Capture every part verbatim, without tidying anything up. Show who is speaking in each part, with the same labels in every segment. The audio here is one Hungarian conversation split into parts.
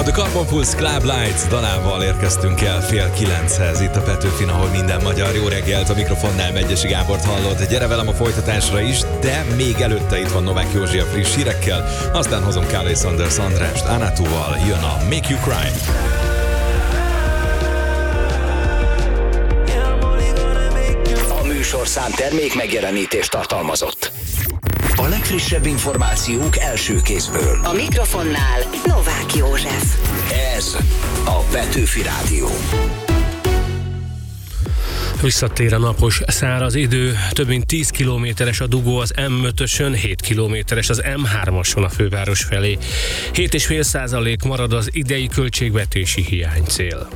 Speaker 1: The Carbon Pulse Club Lights dalával érkeztünk el fél kilenchez itt a Petőfin, ahol minden magyar. Jó reggelt, a mikrofonnál Megyesi Gábort hallod. Gyere velem a folytatásra is, de még előtte itt van Novák Józsi a friss hírekkel, aztán hozom Carly Sanders Andrást Anatúval, jön a Make You Cry.
Speaker 2: A műsorszám termék megjelenítést tartalmazott. A legfrissebb információk első kézből.
Speaker 3: A mikrofonnál Novák József.
Speaker 2: Ez a Petőfi Rádió.
Speaker 4: Visszatér a napos, száraz idő, több mint tíz kilométeres a dugó az em ötösön, hét kilométeres az em hármason a főváros felé. hét egész öt százalék marad az idei költségvetési hiánycél.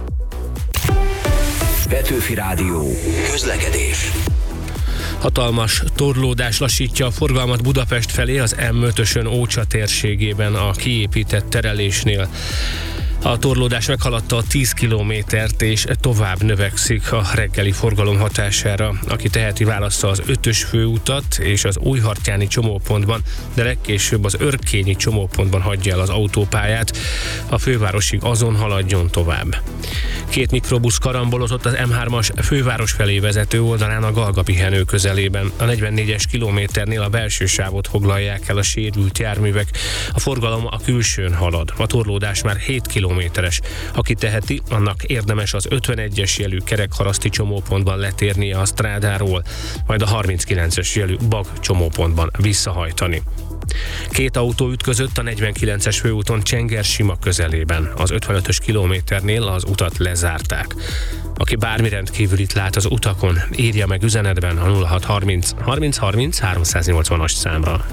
Speaker 2: Petőfi Rádió. Közlekedés.
Speaker 4: Hatalmas torlódás lassítja a forgalmat Budapest felé az em ötösön Ócsa térségében a kiépített terelésnél. A torlódás meghaladta a tíz kilométert és tovább növekszik a reggeli forgalom hatására. Aki teheti, válassza az ötös főutat és az újhartyáni csomópontban, de legkésőbb az örkényi csomópontban hagyja el az autópályát. A fővárosig azon haladjon tovább. Két mikrobusz karambolozott az em hármas főváros felé vezető oldalán a Galga pihenő közelében. A negyvennégyes kilométernél a belső sávot foglalják el a sérült járművek. A forgalom a külsőn halad. A torlódás már hét kilométeres. Aki teheti, annak érdemes az ötvenegyes jelű kerekharaszti csomópontban letérnie a strádáról, majd a harminckilences jelű Bag csomópontban visszahajtani. Két autó ütközött a negyvenkilences főúton Csenger-Sima közelében. Az ötvenötös kilométernél az utat lezárták. Aki bármi rendkívülit lát az utakon, írja meg üzenetben a nulla hat harminc harminc harminc háromszáznyolcvanas számra.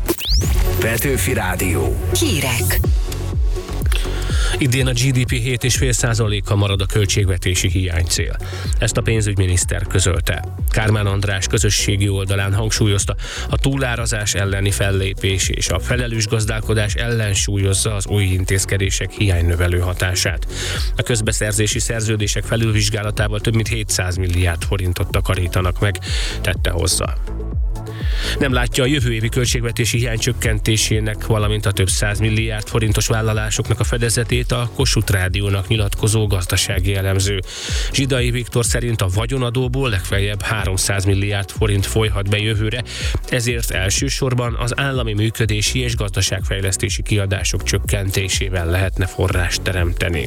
Speaker 2: Petőfi Rádió.
Speaker 3: Hírek.
Speaker 4: Idén a gé dé pé hét egész öt százaléka marad a költségvetési hiánycél. Ezt a pénzügyminiszter közölte. Kármán András közösségi oldalán hangsúlyozta, a túlárazás elleni fellépés és a felelős gazdálkodás ellensúlyozza az új intézkedések hiánynövelő hatását. A közbeszerzési szerződések felülvizsgálatával több mint hétszáz milliárd forintot takarítanak meg, tette hozzá. Nem látja a jövő évi költségvetési hiány csökkentésének, valamint a több száz milliárd forintos vállalásoknak a fedezetét a Kossuth Rádiónak nyilatkozó gazdasági elemző. Zsidai Viktor szerint a vagyonadóból legfeljebb háromszáz milliárd forint folyhat be jövőre, ezért elsősorban az állami működési és gazdaságfejlesztési kiadások csökkentésével lehetne forrást teremteni.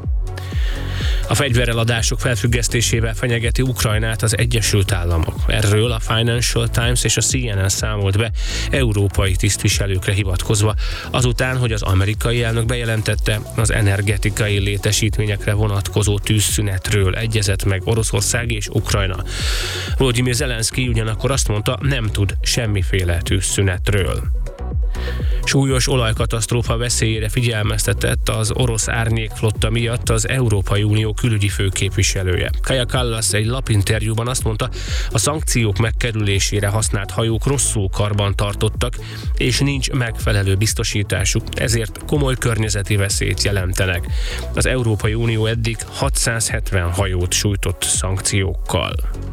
Speaker 4: A fegyvereladások felfüggesztésével fenyegeti Ukrajnát az Egyesült Államok. Erről a Financial Times és a cé en en számolt be európai tisztviselőkre hivatkozva, azután, hogy az amerikai elnök bejelentette, az energetikai létesítményekre vonatkozó tűzszünetről egyezett meg Oroszország és Ukrajna. Volodymyr Zelenszky ugyanakkor azt mondta, nem tud semmiféle tűzszünetről. Súlyos olajkatasztrófa veszélyére figyelmeztetett az orosz árnyékflotta miatt az Európai Unió külügyi főképviselője. Kaja Kallas egy lapinterjúban azt mondta, a szankciók megkerülésére használt hajók rosszul karban tartottak, és nincs megfelelő biztosításuk, ezért komoly környezeti veszélyt jelentenek. Az Európai Unió eddig hatszázhetven hajót sújtott szankciókkal.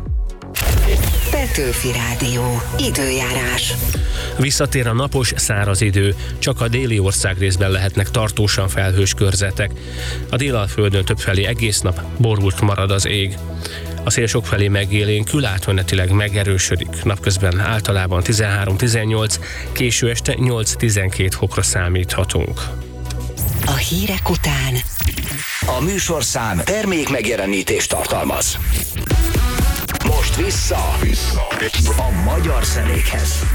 Speaker 3: Petőfi Rádió. Időjárás.
Speaker 4: Visszatér a napos, száraz idő, csak a déli országrészben lehetnek tartósan felhős körzetek. A Délalföldön többfelé egész nap borult marad az ég. A szél sokfelé megélénkül, átmenetileg megerősödik. Napközben általában tizenhárom-tizennyolc, késő este nyolc-tizenkét fokra számíthatunk.
Speaker 3: A hírek után
Speaker 2: A műsorszám termék megjelenítést tartalmaz. Most vissza, vissza a magyar zenékhez.